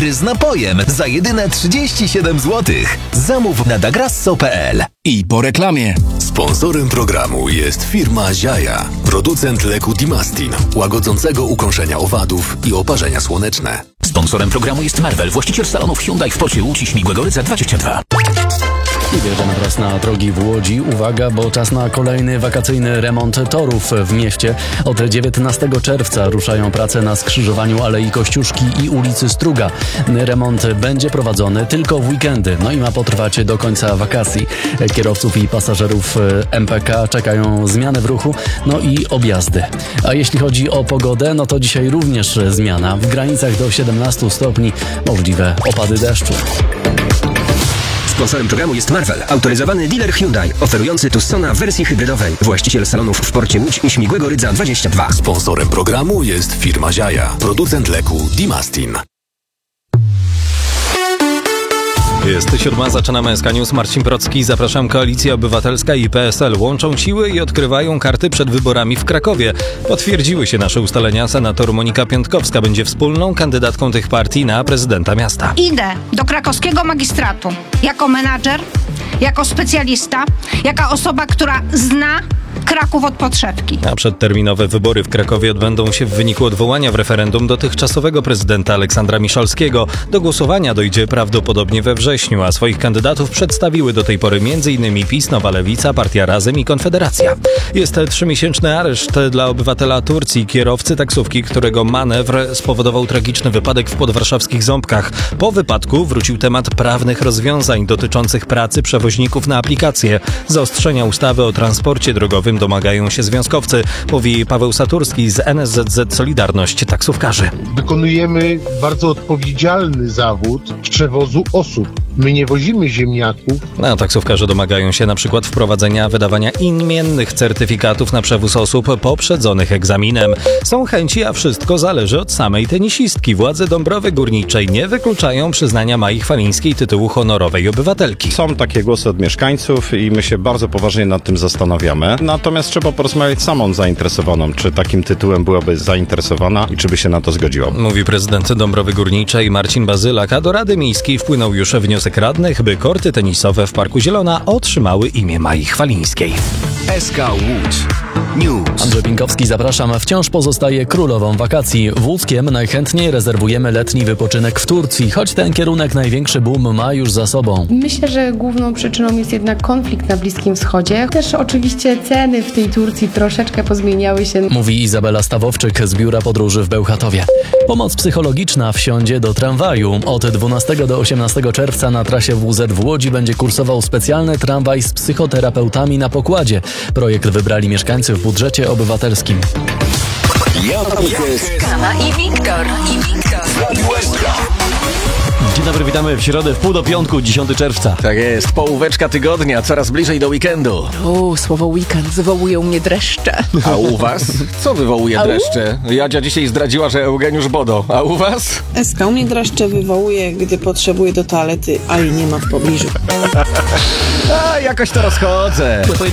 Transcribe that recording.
litry z napojem za jedyne 37 zł. Zamów na dagrasso.pl. I po reklamie. Sponsorem programu jest firma Ziaja, producent leku Dimastin, łagodzącego ukąszenia owadów i oparzenia słoneczne. Sponsorem programu jest Marvel, właściciel salonów Hyundai w Porcie Łódź i Śmigłego Rydza 22. I wjeżdżamy teraz na drogi w Łodzi. Uwaga, bo czas na kolejny wakacyjny remont torów w mieście. Od 19 czerwca ruszają prace na skrzyżowaniu Alei Kościuszki i ulicy Struga. Remont będzie prowadzony tylko w weekendy, no i ma potrwać do końca wakacji. Kierowców i pasażerów MPK czekają zmiany w ruchu, no i objazdy. A jeśli chodzi o pogodę, no to dzisiaj również zmiana. W granicach do 17 stopni możliwe opady deszczu. Sponsorem programu jest Marvel, autoryzowany dealer Hyundai, oferujący Tucsona w wersji hybrydowej. Właściciel salonów w Porcie Łódź i Śmigłego Rydza 22. Sponsorem programu jest firma Ziaja, producent leku Dimastin. Jest 7, zaczynamy SK News. Marcin Procki, zapraszam. Koalicja Obywatelska i PSL łączą siły i odkrywają karty przed wyborami w Krakowie. Potwierdziły się nasze ustalenia. Senator Monika Piątkowska będzie wspólną kandydatką tych partii na prezydenta miasta. Idę do krakowskiego magistratu jako menadżer, jako specjalista, jako osoba, która zna Kraków od podszewki. A przedterminowe wybory w Krakowie odbędą się w wyniku odwołania w referendum dotychczasowego prezydenta Aleksandra Miszalskiego. Do głosowania dojdzie prawdopodobnie we wrześniu, a swoich kandydatów przedstawiły do tej pory m.in. PiS, Nowa Lewica, Partia Razem i Konfederacja. Jest 3-miesięczny areszt dla obywatela Turcji, kierowcy taksówki, którego manewr spowodował tragiczny wypadek w podwarszawskich Ząbkach. Po wypadku wrócił temat prawnych rozwiązań dotyczących pracy przewoźników na aplikację. Zaostrzenia ustawy o transporcie drogowym domagają się związkowcy, mówi Paweł Saturski z NSZZ Solidarność Taksówkarzy. Wykonujemy bardzo odpowiedzialny zawód przewozu osób. My nie wozimy ziemniaków. A taksówkarze domagają się na przykład wprowadzenia wydawania imiennych certyfikatów na przewóz osób poprzedzonych egzaminem. Są chęci, a wszystko zależy od samej tenisistki. Władze Dąbrowy Górniczej nie wykluczają przyznania Mai Chwalińskiej tytułu honorowej obywatelki. Są takie głosy od mieszkańców i my się bardzo poważnie nad tym zastanawiamy. Natomiast trzeba porozmawiać z samą zainteresowaną, czy takim tytułem byłaby zainteresowana i czy by się na to zgodziła. Mówi prezydent Dąbrowy Górniczej Marcin Bazylak, a do Rady Miejskiej wpłynął już wniosek radnych, by korty tenisowe w Parku Zielona otrzymały imię Mai Chwalińskiej. SK Łódź News. Andrzej Pinkowski, zapraszam. Wciąż pozostaje królową wakacji. W Łódzkiem najchętniej rezerwujemy letni wypoczynek w Turcji, choć ten kierunek największy boom ma już za sobą. Myślę, że główną przyczyną jest jednak konflikt na Bliskim Wschodzie. Też oczywiście ceny w tej Turcji troszeczkę pozmieniały się. Mówi Izabela Stawowczyk z Biura Podróży w Bełchatowie. Pomoc psychologiczna wsiądzie do tramwaju. Od 12 do 18 czerwca na trasie WZ w Łodzi będzie kursował specjalny tramwaj z psychoterapeutami na pokładzie. Projekt wybrali mieszkańcy w budżecie obywatelskim. Kama i Wiktor. Dzień dobry, witamy w środę w 4:45, 10 czerwca. Tak jest, połóweczka tygodnia, coraz bliżej do weekendu. Słowo weekend wywołuje u mnie dreszcze. A u was? Co wywołuje dreszcze? Jadzia dzisiaj zdradziła, że Eugeniusz Bodo. A u was? SK u mnie dreszcze wywołuje, gdy potrzebuję do toalety, a jej nie ma w pobliżu. A, jakoś to rozchodzę.